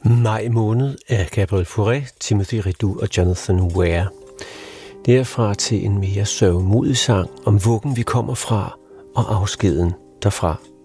Maj måned af Gabriel Fauré, Timothy Ledoux og Jonathan Ware. Derfra til en mere sørgmodig sang om vuggen vi kommer fra og afskeden derfra.